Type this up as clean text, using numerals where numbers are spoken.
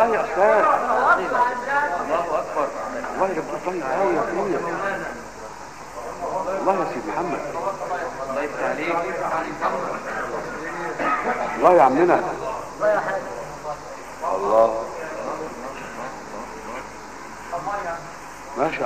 والله يا استاذ. الله اكبر. والله يا ابو طيب قوي يا اخويا. والله يا سيدي محمد. الله يفتح عليك. الله يا عمنا. الله ما شاء